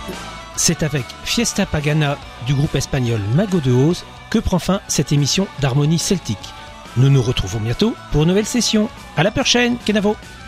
C'est avec Fiesta Pagana du groupe espagnol Mago de Oz que prend fin cette émission d'harmonie celtique. Nous nous retrouvons bientôt pour une nouvelle session. À la prochaine, Kenavo!